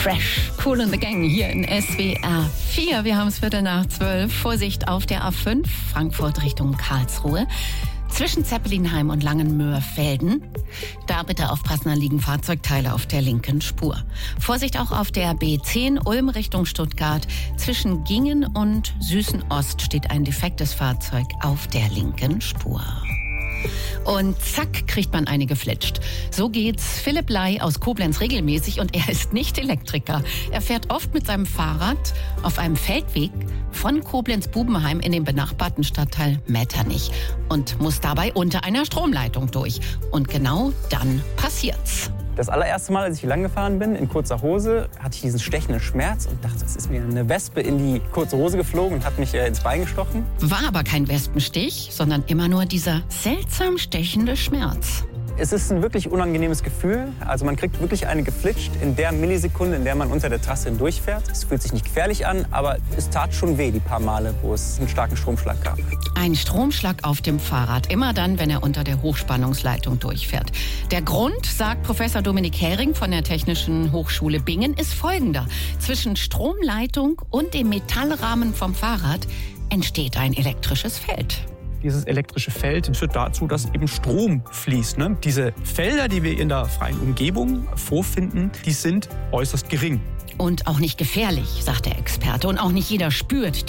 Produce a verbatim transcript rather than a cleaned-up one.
Fresh, Kool and the Gang hier in S W R vier. Wir haben es Viertel nach zwölf. Vorsicht auf der A fünf, Frankfurt Richtung Karlsruhe. Zwischen Zeppelinheim und Langenmöhrfelden. Da bitte aufpassen, da liegen Fahrzeugteile auf der linken Spur. Vorsicht auch auf der B zehn, Ulm Richtung Stuttgart. Zwischen Gingen und Süßen-Ost steht ein defektes Fahrzeug auf der linken Spur. Und zack, kriegt man eine geflitscht. So geht's Philipp Ley aus Koblenz regelmäßig und er ist nicht Elektriker. Er fährt oft mit seinem Fahrrad auf einem Feldweg von Koblenz-Bubenheim in den benachbarten Stadtteil Metternich und muss dabei unter einer Stromleitung durch. Und genau dann passiert's. Das allererste Mal, als ich hier lang gefahren bin, in kurzer Hose, hatte ich diesen stechenden Schmerz und dachte, es ist mir eine Wespe in die kurze Hose geflogen und hat mich äh, ins Bein gestochen. War aber kein Wespenstich, sondern immer nur dieser seltsam stechende Schmerz. Es ist ein wirklich unangenehmes Gefühl. Also man kriegt wirklich eine geflitscht in der Millisekunde, in der man unter der Trasse hindurchfährt. Es fühlt sich nicht gefährlich an, aber es tat schon weh, die paar Male, wo es einen starken Stromschlag gab. Ein Stromschlag auf dem Fahrrad, immer dann, wenn er unter der Hochspannungsleitung durchfährt. Der Grund, sagt Professor Dominik Hering von der Technischen Hochschule Bingen, ist folgender. Zwischen Stromleitung und dem Metallrahmen vom Fahrrad entsteht ein elektrisches Feld. Dieses elektrische Feld führt dazu, dass eben Strom fließt. Ne? Diese Felder, die wir in der freien Umgebung vorfinden, die sind äußerst gering. Und auch nicht gefährlich, sagt der Experte. Und auch nicht jeder spürt